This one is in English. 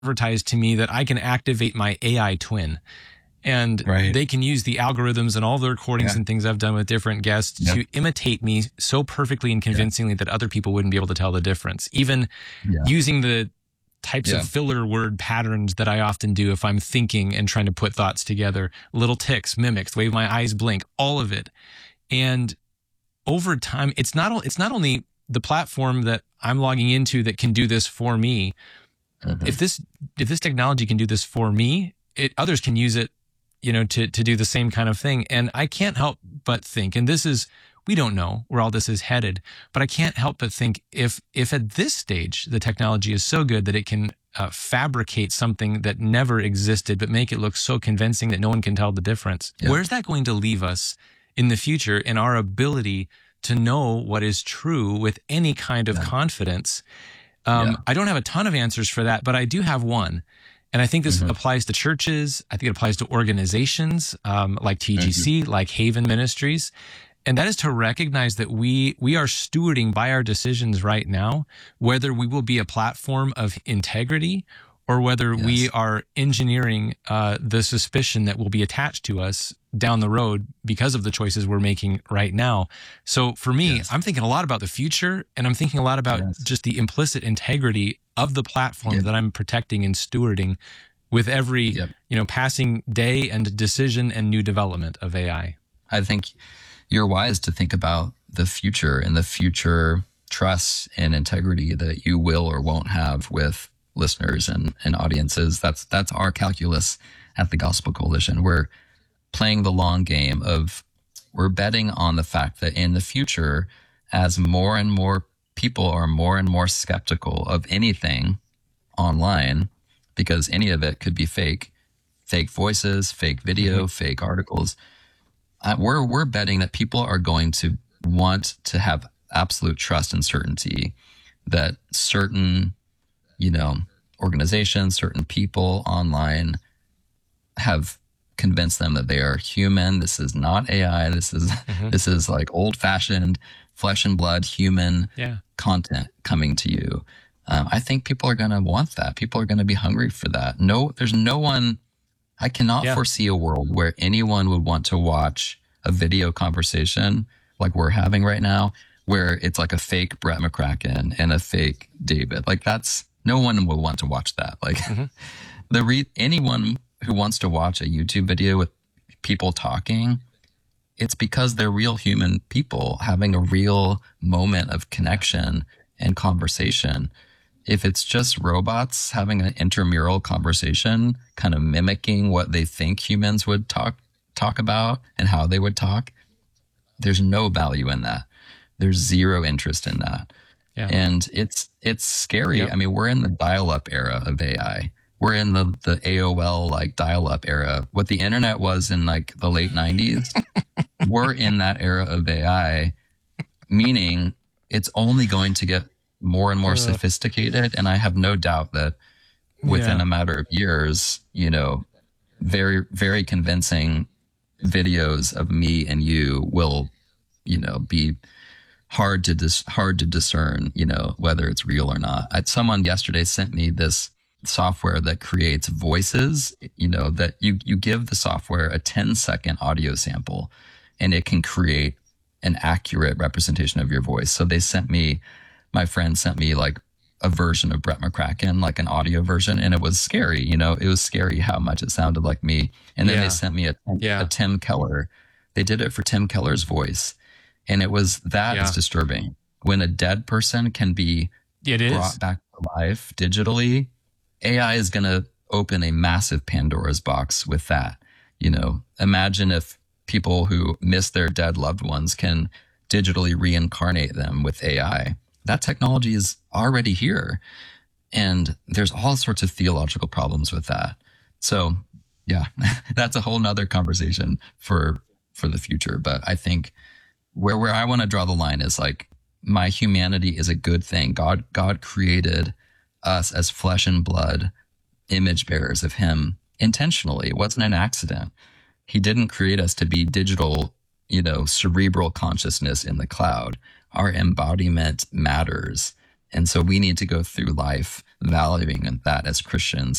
advertised to me that I can activate my AI twin. And they can use the algorithms and all the recordings and things I've done with different guests to imitate me so perfectly and convincingly that other people wouldn't be able to tell the difference. Even using the types of filler word patterns that I often do if I'm thinking and trying to put thoughts together, little ticks, mimics, the way my eyes blink, all of it. And over time, it's not only the platform that I'm logging into that can do this for me. If this technology can do this for me, others can use it, to do the same kind of thing. And I can't help but think, and we don't know where all this is headed, but I can't help but think if at this stage, the technology is so good that it can fabricate something that never existed, but make it look so convincing that no one can tell the difference. Where's that going to leave us in the future in our ability to know what is true with any kind of confidence? I don't have a ton of answers for that, but I do have one. And I think this applies to churches. I think it applies to organizations like TGC, like Haven Ministries. And that is to recognize that we are stewarding by our decisions right now, whether we will be a platform of integrity or whether we are engineering the suspicion that will be attached to us down the road because of the choices we're making right now. So for me, I'm thinking a lot about the future, and I'm thinking a lot about just the implicit integrity of the platform that I'm protecting and stewarding with every passing day and decision and new development of AI. I think you're wise to think about the future and the future trust and integrity that you will or won't have with listeners and audiences. That's our calculus at the Gospel Coalition. We're playing the long game we're betting on the fact that in the future, as more and more people are more and more skeptical of anything online, because any of it could be fake voices, fake video, fake articles. We're betting that people are going to want to have absolute trust and certainty that certain, organizations, certain people online have convinced them that they are human. This is not AI. This is like old-fashioned flesh and blood human content coming to you. I think people are going to want that. People are going to be hungry for that. There's no one. I cannot foresee a world where anyone would want to watch a video conversation like we're having right now, where it's like a fake Brett McCracken and a fake David. Like no one will want to watch that. Like anyone who wants to watch a YouTube video with people talking, it's because they're real human people having a real moment of connection and conversation. If it's just robots having an intramural conversation, kind of mimicking what they think humans would talk about and how they would talk, there's no value in that. There's zero interest in that. Yeah. And it's scary. Yep. I mean, we're in the dial-up era of AI. We're in the AOL like dial-up era. What the internet was in like the late 90s, we're in that era of AI, meaning it's only going to get more and more sophisticated. And I have no doubt that within a matter of years, very, very convincing videos of me and you will, be hard to discern, whether it's real or not. Someone yesterday sent me this software that creates voices, that you give the software a 10-second audio sample and it can create an accurate representation of your voice. So my friend sent me like a version of Brett McCracken, like an audio version, and it was scary. It was scary how much it sounded like me. And then they sent me a Tim Keller. They did it for Tim Keller's voice. And is disturbing. When a dead person can be brought back to life digitally, AI is going to open a massive Pandora's box with that. Imagine if people who miss their dead loved ones can digitally reincarnate them with AI. That technology is already here. And there's all sorts of theological problems with that. So yeah, that's a whole nother conversation for the future. But I think where I want to draw the line is like, my humanity is a good thing. God created us as flesh and blood image bearers of him intentionally. It wasn't an accident. He didn't create us to be digital, cerebral consciousness in the cloud. Our embodiment matters. And so we need to go through life valuing that as Christians